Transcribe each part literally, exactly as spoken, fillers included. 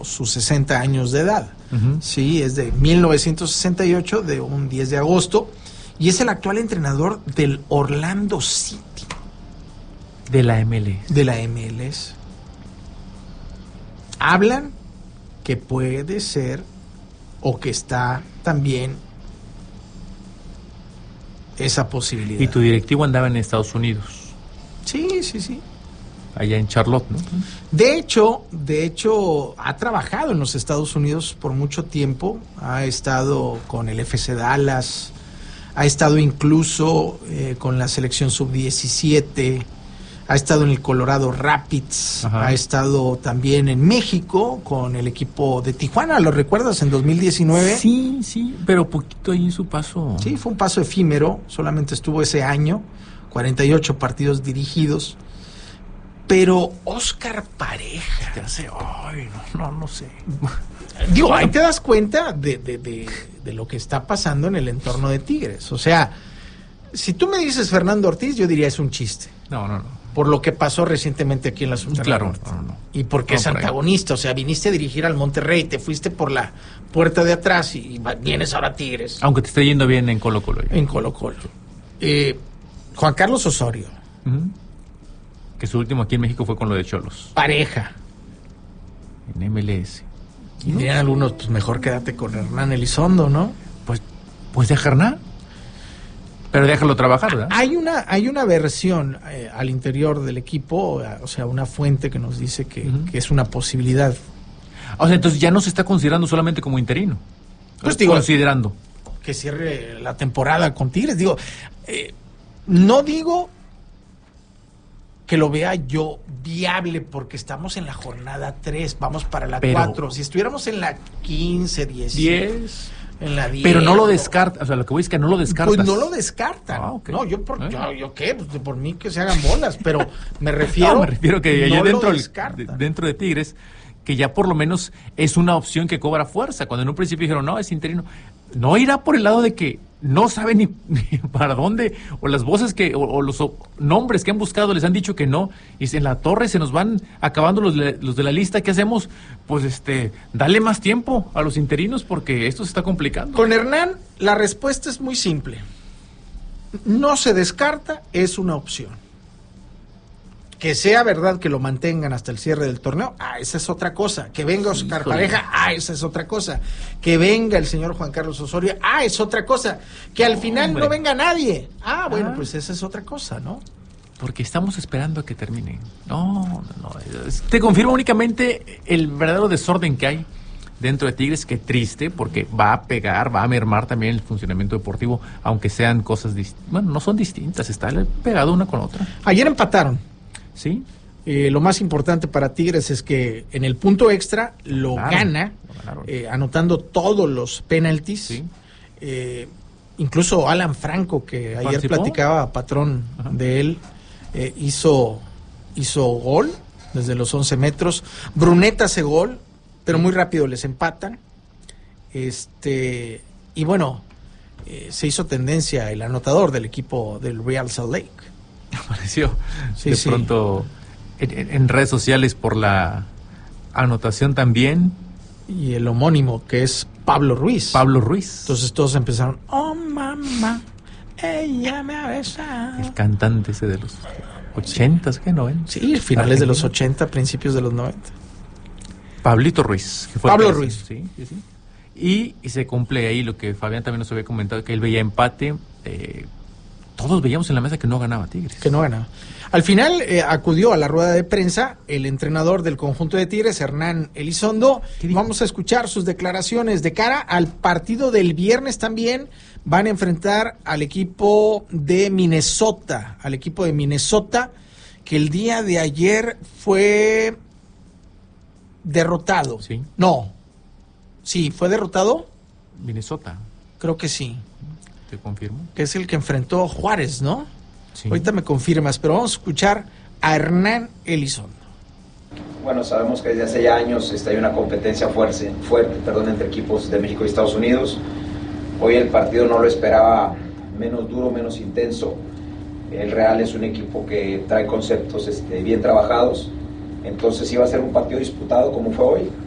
cumpliendo sus sesenta años de edad. Uh-huh. Sí, es de mil novecientos sesenta y ocho, de un diez de agosto, y es el actual entrenador del Orlando City. De la M L S. De la M L S. Hablan que puede ser, o que está también esa posibilidad. Y tu directivo andaba en Estados Unidos. Sí, sí, sí. Allá en Charlotte, ¿no? De hecho, de hecho, ha trabajado en los Estados Unidos por mucho tiempo. Ha estado con el F C Dallas, ha estado incluso eh, con la selección sub diecisiete, ha estado en el Colorado Rapids, Ajá. ha estado también en México con el equipo de Tijuana, ¿lo recuerdas? En dos mil diecinueve. Sí, sí, pero poquito ahí su paso. Sí, fue un paso efímero, solamente estuvo ese año, cuarenta y ocho partidos dirigidos. Pero Oscar Pareja, Te hace, ay, no, no, no sé. digo, ahí te das cuenta de, de, de, de lo que está pasando en el entorno de Tigres. O sea, si tú me dices Fernando Ortiz, yo diría es un chiste. No, no, no. Por lo que pasó recientemente aquí en la Sultana Claro, Norte. no, no. Y porque No, es por ahí. antagonista. O sea, viniste a dirigir al Monterrey, te fuiste por la puerta de atrás y, y vienes ahora a Tigres. Aunque te esté yendo bien en Colo Colo. En Colo Colo. Eh, Juan Carlos Osorio. Uh-huh. Que su último aquí en México fue con lo de Cholos. Pareja. En M L S. Y dirían algunos, pues mejor quédate con Hernán Elizondo, ¿no? Pues, pues deja Hernán. Pero déjalo trabajar, ¿verdad? Hay una, hay una versión eh, al interior del equipo, eh, o sea, una fuente que nos dice que, Uh-huh. que es una posibilidad. O sea, entonces ya no se está considerando solamente como interino. Pues digo, considerando. que cierre la temporada con Tigres. Digo, eh, no digo que lo vea yo viable porque estamos en la jornada tres, vamos para la Pero- cuatro. Si estuviéramos en la quince, diez, diez. en la diez. Pero no lo descarta, o sea, lo que voy es que no lo descartas. Pues no lo descartan. Ah, ok. No, yo por, ¿Eh? yo, yo qué, pues por mí que se hagan bolas, pero me refiero. No, me refiero que no allá lo dentro, del- descartan. de- dentro de Tigres, que ya por lo menos es una opción que cobra fuerza. Cuando en un principio dijeron, no, es interino. No irá por el lado de que no sabe ni, ni para dónde, o las voces que, o, o los o, nombres que han buscado les han dicho que no, y en la torre se nos van acabando los, de- los de la lista. ¿Qué hacemos? Pues este, dale más tiempo a los interinos porque esto se está complicando. Con Hernán, la respuesta es muy simple. No se descarta, es una opción. Que sea verdad que lo mantengan hasta el cierre del torneo, ah, esa es otra cosa. Que venga Oscar Híjole. Pareja, ah, esa es otra cosa. Que venga el señor Juan Carlos Osorio, ah, es otra cosa. Que al final Hombre. no venga nadie. Ah, bueno, Ah. pues esa es otra cosa, ¿no? Porque estamos esperando a que termine. No, no, no. Es- Te confirmo únicamente el verdadero desorden que hay dentro de Tigres, que triste, porque va a pegar, va a mermar también el funcionamiento deportivo, aunque sean cosas distintas. Bueno, no son distintas, está pegado una con otra. Ayer empataron. ¿Sí? Eh, lo más importante para Tigres es que en el punto extra lo Ganaron, gana, lo ganaron. eh, anotando todos los penaltis. Sí. Eh, incluso Alan Franco, que ayer ¿Participó? platicaba, patrón Ajá. de él, eh, hizo, hizo gol desde los once metros. Bruneta hace gol, pero muy rápido les empatan. Este, y bueno, eh, se hizo tendencia el anotador del equipo del Real Salt Lake. Apareció Sí, de sí. pronto en, en- en redes sociales por la anotación también, Y el homónimo, que es Pablo Ruiz. Pablo Ruiz, Entonces todos empezaron, oh mamá, ella me ha besado. el cantante ese de los ochentas, ¿qué? ¿Noventa? Sí, finales de los Argentino. ochenta, principios de los noventa. Pablito Ruiz. Que fue Pablo el que- Ruiz. Sí, sí, sí. Y, y se cumple ahí lo que Fabián también nos había comentado, que él veía empate. eh, todos veíamos en la mesa que no ganaba Tigres. Que no gana. Al final eh, acudió a la rueda de prensa el entrenador del conjunto de Tigres, Hernán Elizondo. ¿Qué dijo? Vamos a escuchar sus declaraciones de cara al partido del viernes también. Van a enfrentar al equipo de Minnesota, al equipo de Minnesota, que el día de ayer fue derrotado. Sí. No. Sí, fue derrotado. Minnesota, Creo que sí. te confirmo. Que es el que enfrentó Juárez, ¿no? Sí. Ahorita me confirmas, pero vamos a escuchar a Hernán Elizondo. Bueno, sabemos que desde hace ya años este, hay una competencia fuerte, fuerte perdón, entre equipos de México y Estados Unidos. Hoy el partido no lo esperaba menos duro, menos intenso. El Real es un equipo que trae conceptos este, bien trabajados. Entonces iba a ser un partido disputado como fue hoy.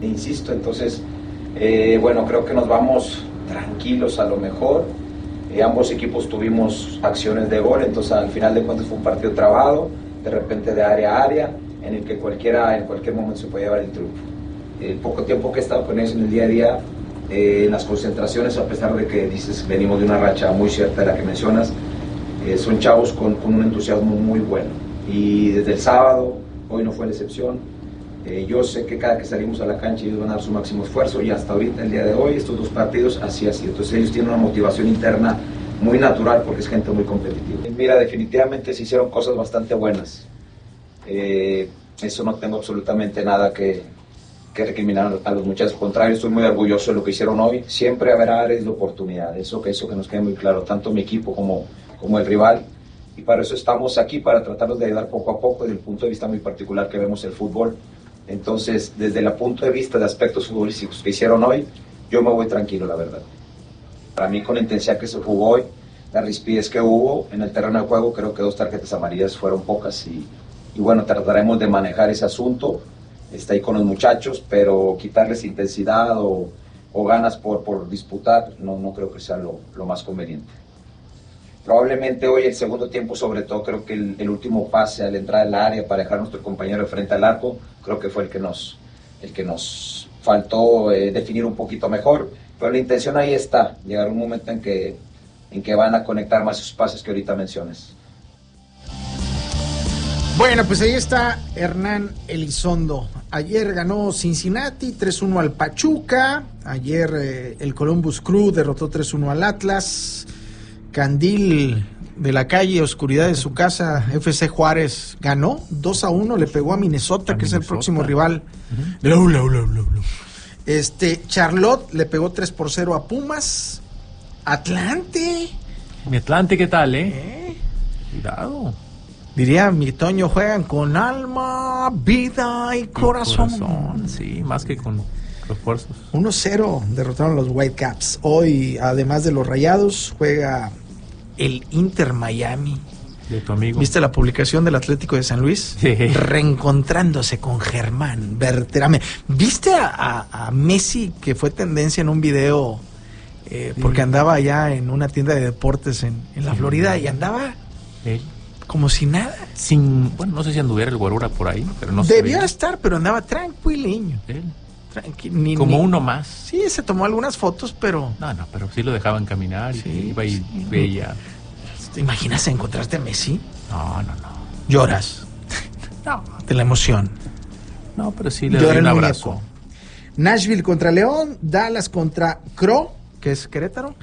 insisto, entonces, eh, bueno, creo que nos vamos tranquilos a lo mejor. Eh, ambos equipos tuvimos acciones de gol, entonces al final de cuentas fue un partido trabado, de repente de área a área, en el que cualquiera en cualquier momento se puede llevar el triunfo. El poco tiempo que he estado con ellos en el día a día, eh, en las concentraciones, a pesar de que dices venimos de una racha muy cierta de la que mencionas, eh, son chavos con, con un entusiasmo muy bueno. Y desde el sábado, hoy no fue la excepción. Eh, yo sé que cada que salimos a la cancha ellos van a dar su máximo esfuerzo, y hasta ahorita, el día de hoy, estos dos partidos, así ha sido. Entonces ellos tienen una motivación interna muy natural porque es gente muy competitiva. Mira, definitivamente se hicieron cosas bastante buenas. Eh, eso no tengo absolutamente nada que, que recriminar a los muchachos. Al contrario, estoy muy orgulloso de lo que hicieron hoy. Siempre habrá áreas de oportunidad, eso que, eso que nos quede muy claro, tanto mi equipo como, como el rival. Y para eso estamos aquí, para tratarlos de ayudar poco a poco desde el punto de vista muy particular que vemos el fútbol. Entonces, desde el punto de vista de aspectos futbolísticos que hicieron hoy, yo me voy tranquilo, la verdad. Para mí, con la intensidad que se jugó hoy, la rispidez que hubo en el terreno de juego, creo que dos tarjetas amarillas fueron pocas, y, y bueno, trataremos de manejar ese asunto. Está ahí con los muchachos, pero quitarles intensidad o, o ganas por, por disputar, no, no creo que sea lo, lo más conveniente. Probablemente hoy el segundo tiempo, sobre todo, creo que el, el último pase al entrar al área para dejar a nuestro compañero frente al arco, creo que fue el que nos, el que nos faltó eh, definir un poquito mejor, pero la intención ahí está, llegar un momento en que, en que van a conectar más esos pases que ahorita mencionas. Bueno, pues ahí está Hernán Elizondo. Ayer ganó Cincinnati tres uno al Pachuca, ayer eh, el Columbus Crew derrotó tres uno al Atlas. Candil de la calle, oscuridad de su casa, F C Juárez ganó dos a uno, le pegó a Minnesota, a que Minnesota. Es el próximo rival. Uh-huh. Lau, lau, lau, lau, lau. Este, Charlotte le pegó tres por cero a Pumas. Atlante. Mi Atlante, ¿qué tal, eh? ¿Eh? Cuidado. Diría mi Toño, juegan con alma, vida y corazón. Y corazón, sí, más que con refuerzos. uno cero derrotaron los Whitecaps. Hoy, además de los Rayados, juega el Inter Miami. De tu amigo. ¿Viste la publicación del Atlético de San Luis? Sí. Reencontrándose con Germán Berterame. ¿Viste a, a, a Messi, que fue tendencia en un video eh, sí. porque andaba allá en una tienda de deportes en, en la sí. Florida, y andaba ¿Él? como si nada? Sin, bueno, no sé si anduviera el guarura por ahí, pero no sé. Debía estar, pero andaba tranquiliño. Él. Tranqui, ni, como ni, uno más. Sí, se tomó algunas fotos, pero... No, no, pero sí lo dejaban caminar y sí, iba y sí. veía. ¿Te imaginas encontrarte a Messi? No, no, no. Lloras. No. De la emoción. No, pero sí le doy un abrazo. Muñeco. Nashville contra León, Dallas contra Cro, que es Querétaro.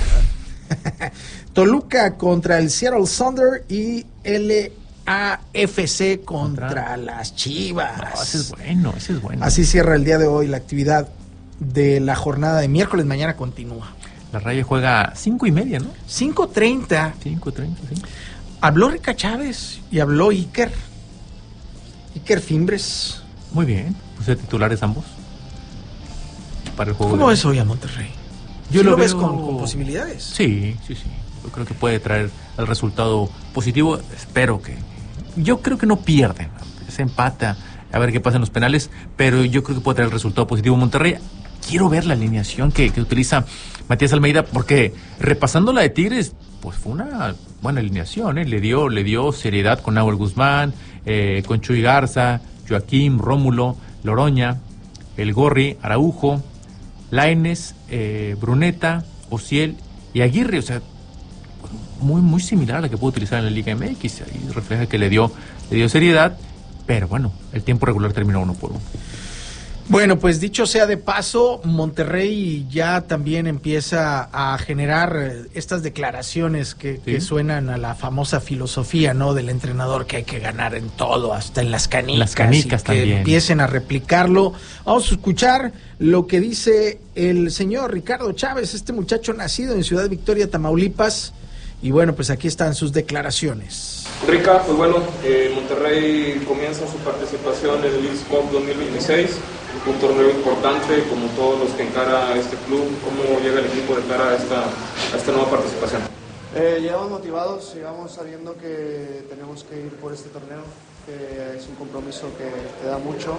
Toluca contra el Seattle Thunder y L A F C contra, contra las Chivas. No, ese es bueno, ese es bueno. Así cierra el día de hoy la actividad de la jornada de miércoles. Mañana continúa. La Raya juega cinco y media, ¿no? cinco treinta. cinco treinta, sí. Habló Rica Chávez y habló Iker. Iker Fimbres. Muy bien. Puse titulares ambos para el juego. ¿Cómo de... ves hoy a Monterrey? ¿Yo sí lo, lo ves veo... con, con posibilidades? Sí, sí, sí. Yo creo que puede traer el resultado positivo. Espero que... Yo creo que no pierden. Se empata. A ver qué pasa en los penales. Pero yo creo que puede traer el resultado positivo Monterrey. Quiero ver la alineación que, que utiliza Matías Almeida, porque repasando la de Tigres, pues fue una buena alineación, ¿eh? Le dio, le dio seriedad con Nahuel Guzmán, eh, con Chuy Garza, Joaquín, Rómulo, Loroña, El Gorri, Araujo, Lainez, eh, Bruneta, Ociel y Aguirre. O sea, muy, muy similar a la que pudo utilizar en la Liga M X. Ahí refleja que le dio, le dio seriedad, pero bueno, el tiempo regular terminó uno por uno. Bueno, pues dicho sea de paso, Monterrey ya también empieza a generar estas declaraciones que, ¿sí? que suenan a la famosa filosofía, ¿no? Del entrenador, que hay que ganar en todo, hasta en las canicas. Las canicas y que también. Empiecen a replicarlo. Vamos a escuchar lo que dice el señor Ricardo Chávez, este muchacho nacido en Ciudad Victoria, Tamaulipas. Y bueno, pues aquí están sus declaraciones. Rica, pues bueno, eh, Monterrey comienza su participación en el Leagues Cup dos mil veintiséis, un torneo importante como todos los que encara este club. ¿Cómo llega el equipo de cara a esta, a esta nueva participación? Eh, llegamos motivados, llegamos sabiendo que tenemos que ir por este torneo, que es un compromiso que te da mucho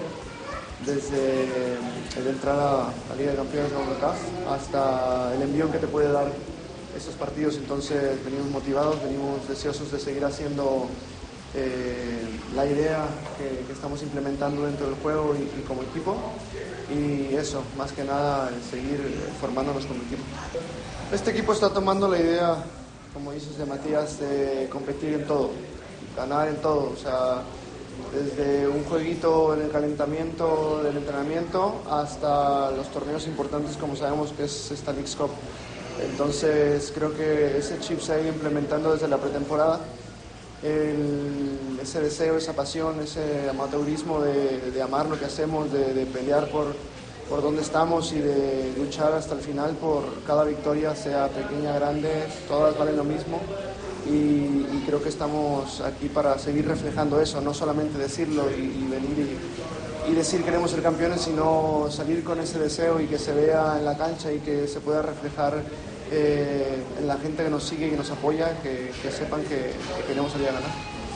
desde el entrar a la Liga de Campeones de CONCACAF hasta el envío que te puede dar estos partidos. Entonces venimos motivados, venimos deseosos de seguir haciendo eh, la idea que, que estamos implementando dentro del juego y, y como equipo, y eso, más que nada, seguir formándonos como equipo. Este equipo está tomando la idea, como dices, de Matías, de competir en todo, ganar en todo, o sea, desde un jueguito en el calentamiento del entrenamiento hasta los torneos importantes, como sabemos que es esta Leagues Cup. Entonces creo que ese chip se ha ido implementando desde la pretemporada, el, ese deseo, esa pasión, ese amateurismo de, de amar lo que hacemos, de, de pelear por, por donde estamos y de luchar hasta el final por cada victoria, sea pequeña, grande, todas valen lo mismo. Y, y creo que estamos aquí para seguir reflejando eso, no solamente decirlo y, y venir y, y decir queremos ser campeones, sino salir con ese deseo y que se vea en la cancha y que se pueda reflejar eh, en la gente que nos sigue y que nos apoya, que, que sepan que, que queremos salir a ganar.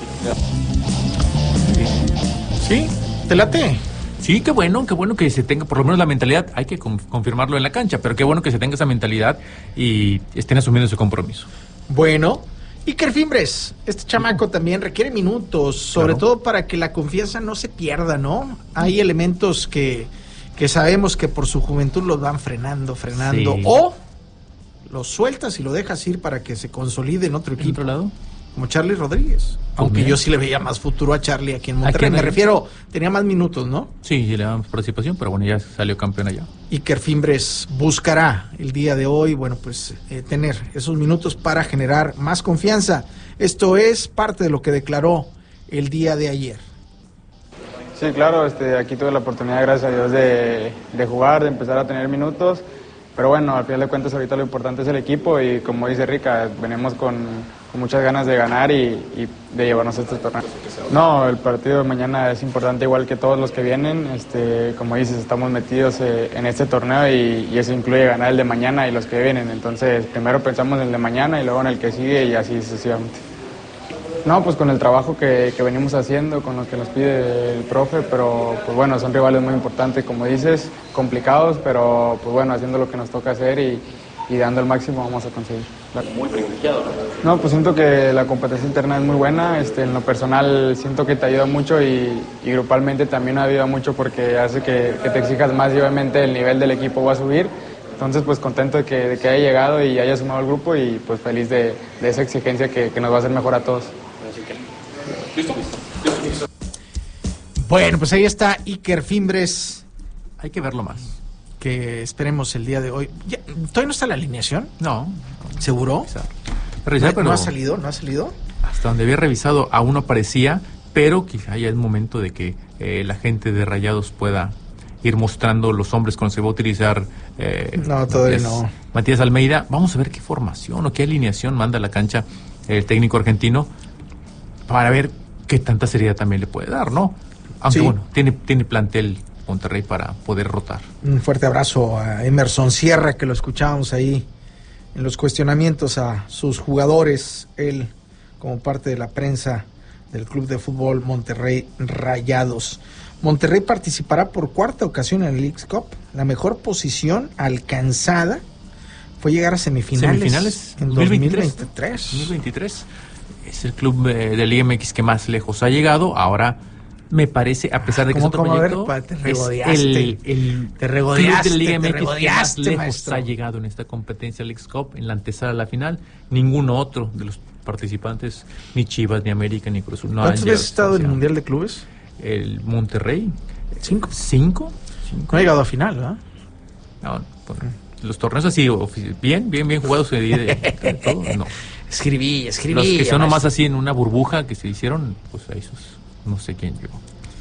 ¿Sí? ¿Te late? Sí, qué bueno, qué bueno que se tenga por lo menos la mentalidad, hay que con, confirmarlo en la cancha, pero qué bueno que se tenga esa mentalidad y estén asumiendo ese compromiso. Bueno, Iker Fimbres, este chamaco también requiere minutos, sobre Claro. todo para que la confianza no se pierda, ¿no? Hay elementos que, que sabemos que por su juventud los van frenando, frenando, Sí. o los sueltas y lo dejas ir para que se consolide en otro ¿En equipo, otro lado? como Charlie Rodríguez. Aunque bien. yo sí le veía más futuro a Charlie aquí en ¿A Monterrey. quién Me hay? refiero, tenía más minutos, ¿no? Sí, sí le damos participación, pero bueno, ya salió campeón allá. Iker Fimbres buscará el día de hoy, bueno, pues eh, tener esos minutos para generar más confianza. Esto es parte de lo que declaró el día de ayer. Sí, claro, este, aquí tuve la oportunidad, gracias a Dios, de, de jugar, de empezar a tener minutos, pero bueno, al final de cuentas ahorita lo importante es el equipo y como dice Rica, venimos con, con muchas ganas de ganar y, y de llevarnos a estos torneos. No, el partido de mañana es importante igual que todos los que vienen, este, como dices, estamos metidos eh, en este torneo y, y eso incluye ganar el de mañana y los que vienen, entonces primero pensamos en el de mañana y luego en el que sigue y así sucesivamente. No, pues con el trabajo que, que venimos haciendo, con lo que nos pide el profe, pero pues bueno, son rivales muy importantes, como dices, complicados, pero pues bueno, haciendo lo que nos toca hacer y, y dando el máximo vamos a conseguir. Muy privilegiado, ¿no? No, pues siento que la competencia interna es muy buena, este, en lo personal siento que te ayuda mucho y, y grupalmente también ayuda mucho porque hace que, que te exijas más y obviamente el nivel del equipo va a subir. Entonces, pues contento de que, de que haya llegado y haya sumado al grupo y pues feliz de, de esa exigencia que, que nos va a hacer mejor a todos. Bueno, pues ahí está Iker Fimbres, Hay que verlo más. que esperemos el día de hoy. Ya, ¿todavía no está la alineación? No, ¿Seguro? quizá. ¿No, Revisar, pero no ha salido? ¿No ha salido? hasta donde había revisado aún no aparecía, pero quizá ya es momento de que eh, la gente de Rayados pueda ir mostrando los hombres con los que va a utilizar eh, No, todavía Matías, no. Matías Almeida. Vamos a ver qué formación o qué alineación manda a la cancha el técnico argentino para ver qué tanta seriedad también le puede dar, ¿no? Aunque Sí. bueno, tiene, tiene plantel Monterrey para poder rotar. Un fuerte abrazo a Emerson Sierra, que lo escuchábamos ahí en los cuestionamientos a sus jugadores, él como parte de la prensa del Club de Fútbol Monterrey Rayados. Monterrey participará por cuarta ocasión en el Leagues Cup. La mejor posición alcanzada fue llegar a semifinales, Semifinales en dos mil veintitrés. dos mil veintitrés. dos mil veintitrés. Es el club eh, de Liga M X que más lejos ha llegado. Ahora me parece, a pesar de que ¿Cómo, es otro cómo? A ver, proyecto, pa, te es regodeaste. el, el Te regodeaste, club de Liga te M X que más regodeaste, lejos maestro. ha llegado en esta competencia Leagues Cup, en la antesala a la final. Ningún otro de los participantes, ni Chivas, ni América, ni Cruz Azul. No ¿Cuántas han veces has estado en el llegado. Mundial de Clubes? El Monterrey. Cinco. ¿Cinco? Cinco. No ha llegado a final, ¿verdad? No, pues, los torneos así, ofici- bien, bien, bien jugados de, de- de todo, no. Escribí, escribí. Los que son maestro. nomás así en una burbuja que se hicieron, pues a esos no sé quién llegó.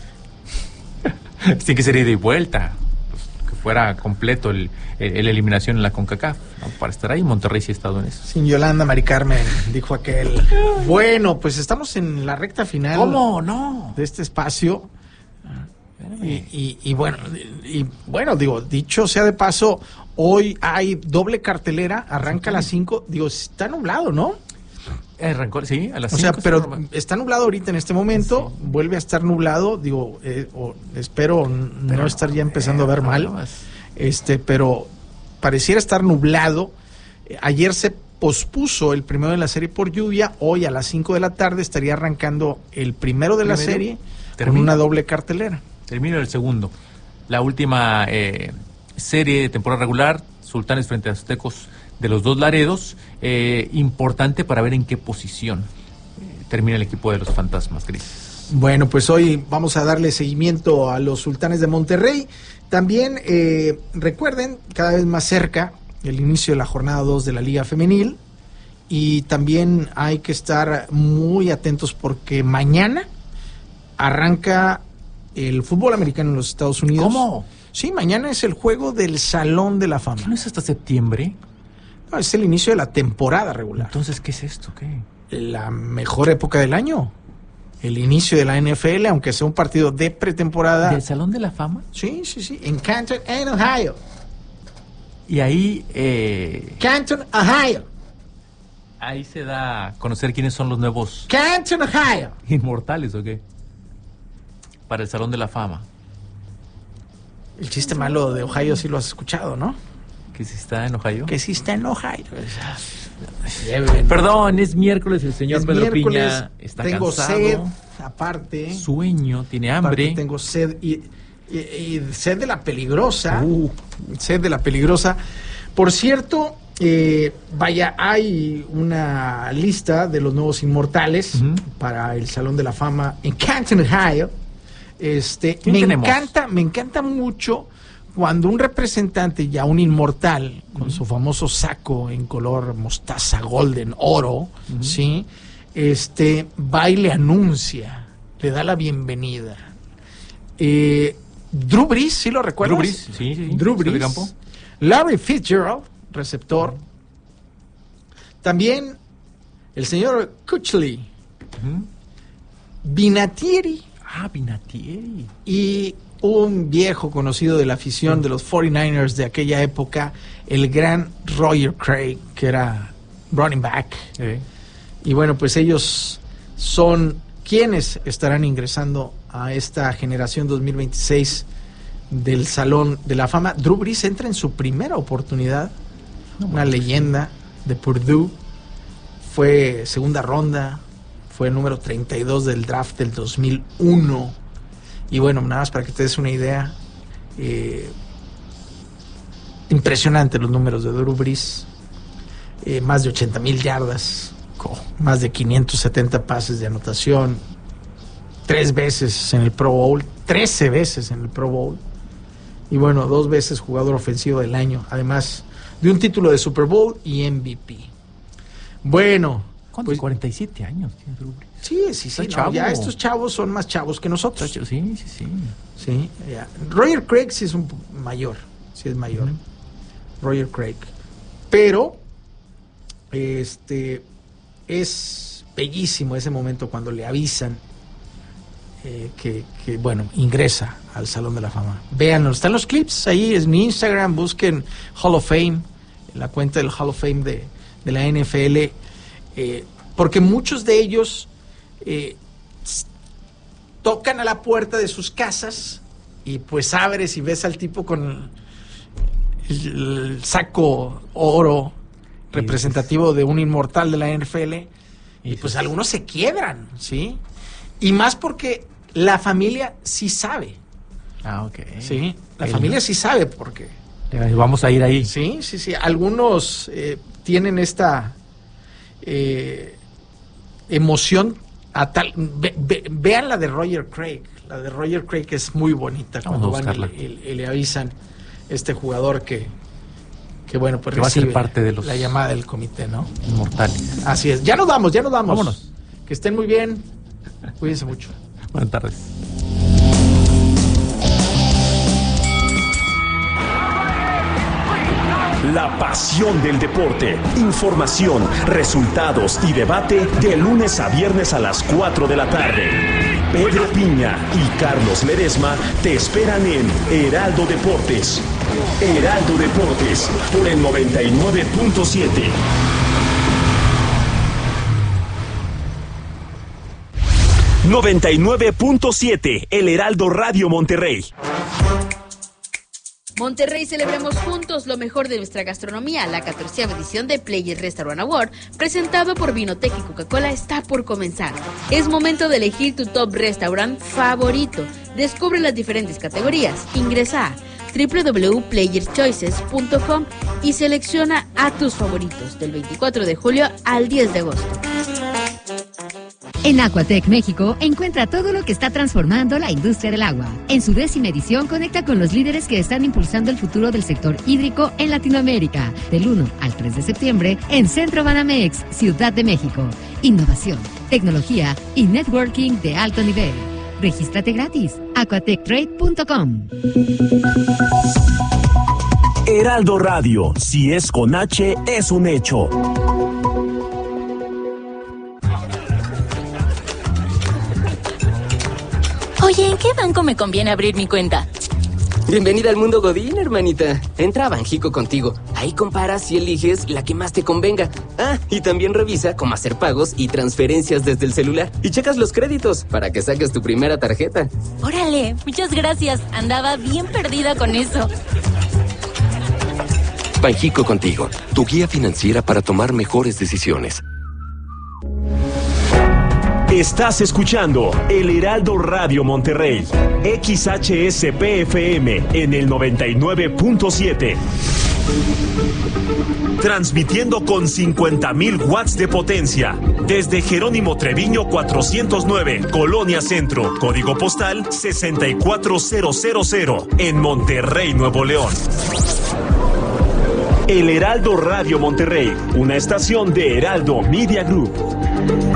Tiene que ser ida y vuelta, pues, que fuera completo el, el, el eliminación en la CONCACAF, ¿no? Para estar ahí. Monterrey sí ha estado en eso. Sin Yolanda, Mari Carmen, dijo aquel. Bueno, pues estamos en la recta final ¿Cómo? No. de este espacio. Y, y, y bueno, y, y bueno, digo, dicho sea de paso, hoy hay doble cartelera, arranca a las cinco. Digo, está nublado, ¿no? Arrancó, sí, a las O cinco. sea, pero está nublado ahorita en este momento, sí. Vuelve a estar nublado, digo, eh, o espero pero no estar ya empezando eh, a ver mal, este, pero pareciera estar nublado. Ayer se pospuso el primero de la serie por lluvia, hoy a las cinco de la tarde estaría arrancando el primero de ¿Primero? la serie ¿Termino? con una doble cartelera. Termino el segundo. La última eh, serie de temporada regular, Sultanes frente a Aztecos de los dos Laredos, eh, importante para ver en qué posición eh, termina el equipo de los Fantasmas, Cris. Bueno, pues hoy vamos a darle seguimiento a los Sultanes de Monterrey. También eh, recuerden, cada vez más cerca, el inicio de la jornada dos de la Liga Femenil, y también hay que estar muy atentos porque mañana arranca el fútbol americano en los Estados Unidos. ¿Cómo? Sí, mañana es el juego del Salón de la Fama. ¿No es hasta septiembre? No, es el inicio de la temporada regular. Entonces, ¿qué es esto? ¿Qué? La mejor época del año. El inicio de la N F L, aunque sea un partido de pretemporada. ¿Del Salón de la Fama? Sí, sí, sí. En Canton, en Ohio. Y ahí... Eh... Canton, Ohio. Ahí se da a conocer quiénes son los nuevos... Canton, Ohio. ¿Inmortales o qué? Para el Salón de la Fama. El chiste malo de Ohio sí lo has escuchado, ¿no? ¿Que si está en Ohio? Que si está en Ohio. Perdón, es miércoles, el señor es Pedro miércoles, Piña está tengo cansado. Tengo sed, aparte. Sueño, tiene hambre. Aparte tengo sed y, y, y sed de la peligrosa. Uh. Sed de la peligrosa. Por cierto, eh, vaya, hay una lista de los nuevos inmortales uh-huh. para el Salón de la Fama en Canton, Ohio. Este, me tenemos? encanta, me encanta mucho cuando un representante, ya un inmortal, con uh-huh. su famoso saco en color mostaza, golden, oro, uh-huh. ¿sí? Este, va y le anuncia, le da la bienvenida. Eh, Drew Brees, ¿sí lo recuerdas? Drew Brees, sí, sí. Drew Brees. Larry Fitzgerald, receptor. Uh-huh. También el señor Kuechly. Uh-huh. Vinatieri. Ah, Vinatieri. Y un viejo conocido de la afición de los cuarenta y nueve ers de aquella época, el gran Roger Craig, que era running back. Sí. Y bueno, pues ellos son quienes estarán ingresando a esta generación dos mil veintiséis del Salón de la Fama. Drew Brees entra en su primera oportunidad, no, una bueno, leyenda sí. de Purdue, fue segunda ronda, fue el número treinta y dos del draft del dos mil uno. Y bueno, nada más para que te des una idea, eh, impresionante los números de Drew Brees, eh, más de ochenta mil yardas, más de quinientos setenta pases de anotación, tres veces en el Pro Bowl, trece veces en el Pro Bowl, y bueno, dos veces jugador ofensivo del año, además de un título de Super Bowl y M V P. Bueno, ¿cuántos? Pues, cuarenta y siete años tiene Drew Brees. Sí, sí, sí. No, ya estos chavos son más chavos que nosotros. Sí, sí, sí. Sí, ya. Roger Craig sí es un mayor, sí es mayor. Uh-huh. Roger Craig. Pero, este, es bellísimo ese momento cuando le avisan eh, que, que, bueno, ingresa al Salón de la Fama. Véanlo, están los clips ahí, es mi Instagram, busquen Hall of Fame, la cuenta del Hall of Fame de, de la N F L, eh, porque muchos de ellos eh, tocan a la puerta de sus casas y pues abres y ves al tipo con el, el saco oro representativo de un inmortal de la N F L y pues algunos se quiebran, ¿sí? Y más porque la familia sí sabe. Ah, ok. Sí, la el... familia sí sabe por qué. Vamos a ir ahí. Sí, sí, sí. Algunos eh, tienen esta eh, emoción a tal... Ve, ve, vean la de Roger Craig. La de Roger Craig es muy bonita. Vamos cuando van y, y, y le avisan este jugador que, que bueno, pues que va a ser parte de los... la llamada del comité, ¿no? Inmortales. Así es. Ya nos vamos, ya nos vamos. Vámonos. Que estén muy bien. Cuídense mucho. Buenas tardes. La pasión del deporte, información, resultados y debate de lunes a viernes a las cuatro de la tarde. Pedro Piña y Carlos Ledesma te esperan en Heraldo Deportes. Heraldo Deportes por el noventa y nueve punto siete. noventa y nueve punto siete, El Heraldo Radio Monterrey. Monterrey, celebremos juntos lo mejor de nuestra gastronomía. La catorceava edición de Players Restaurant Award, presentado por Vinotec y Coca-Cola, está por comenzar. Es momento de elegir tu top restaurant favorito. Descubre las diferentes categorías. Ingresa a doble u doble u doble u punto players choices punto com y selecciona a tus favoritos del veinticuatro de julio al diez de agosto. En Aquatec México, encuentra todo lo que está transformando la industria del agua. En su décima edición, conecta con los líderes que están impulsando el futuro del sector hídrico en Latinoamérica. Del uno al tres de septiembre, en Centro Banamex, Ciudad de México. Innovación, tecnología y networking de alto nivel. Regístrate gratis. aquatec trade punto com. Heraldo Radio, si es con H, es un hecho. Oye, ¿en qué banco me conviene abrir mi cuenta? Bienvenida al mundo Godín, hermanita. Entra a Banjico Contigo. Ahí comparas y eliges la que más te convenga. Ah, y también revisa cómo hacer pagos y transferencias desde el celular. Y checas los créditos para que saques tu primera tarjeta. Órale, muchas gracias. Andaba bien perdida con eso. Banjico Contigo, tu guía financiera para tomar mejores decisiones. Estás escuchando El Heraldo Radio Monterrey, X H S P F M en el noventa y nueve punto siete. Transmitiendo con cincuenta mil watts de potencia desde Jerónimo Treviño cuatrocientos nueve, Colonia Centro, código postal sesenta y cuatro mil en Monterrey, Nuevo León. El Heraldo Radio Monterrey, una estación de Heraldo Media Group.